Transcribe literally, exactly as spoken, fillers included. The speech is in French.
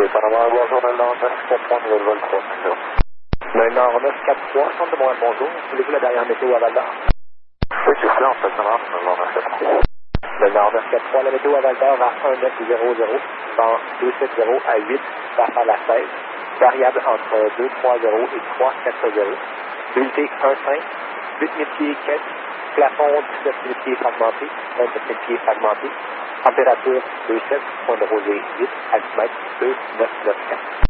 Panama, bonjour, le Nord neuf quatre trois, nouvelle vol trois cinq zéro. Le Nord neuf quatre trois, centre de Montréal, bonjour. Voulez-vous la dernière météo à Val-d'Or? Oui, c'est ça, en fait, ça marche, le Nord neuf quatre trois. Le Nord neuf quatre trois, la météo à Val-d'Or à un neuf zéro zéro, vent deux sept zéro à huit, passe à la seize, variable entre deux trois zéro et trois quatre zéro, humidité un cinq, huit mille pieds quête, plafond dix-sept mille pieds fragmenté, vingt-sept mille pieds fragmenté, température deux sept, point de rosée huit, altimètre deux neuf neuf quatre.